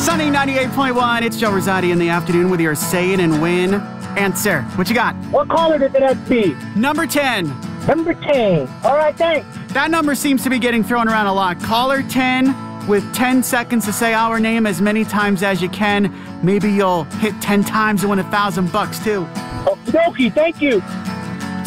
Sunny 98.1, it's Joe Rosati in the afternoon with your Say It and Win answer. What you got? What caller did that be? Number 10. Number 10. All right, thanks. That number seems to be getting thrown around a lot. Caller 10 with 10 seconds to say our name as many times as you can. Maybe you'll hit 10 times and win $1,000 too. Okie dokie, thank you.